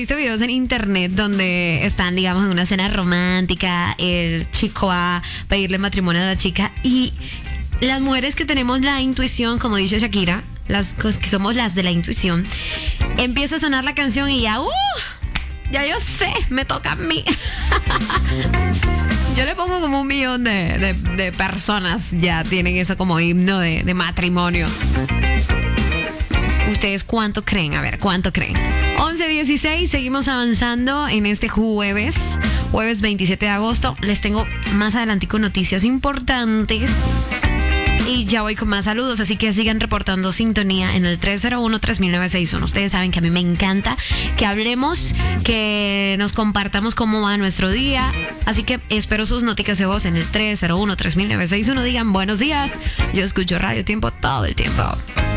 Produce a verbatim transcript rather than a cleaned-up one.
visto videos en internet donde están, digamos, en una cena romántica, el chico va a pedirle matrimonio a la chica y las mujeres que tenemos la intuición, como dice Shakira, las que somos las de la intuición, empieza a sonar la canción y ya, ¡uh! Ya yo sé, me toca a mí. Yo le pongo como un millón de, de, de personas ya tienen eso como himno de, de matrimonio. ¿Ustedes cuánto creen? A ver, ¿cuánto creen? once dieciséis, seguimos avanzando en este jueves, jueves veintisiete de agosto. Les tengo más adelantico noticias importantes. Y ya voy con más saludos, así que sigan reportando sintonía en el tres cero uno, tres nueve seis uno. Ustedes saben que a mí me encanta que hablemos, que nos compartamos cómo va nuestro día. Así que espero sus noticas de voz en el tres cero uno, tres nueve seis uno. Digan buenos días. Yo escucho Radio Tiempo todo el tiempo.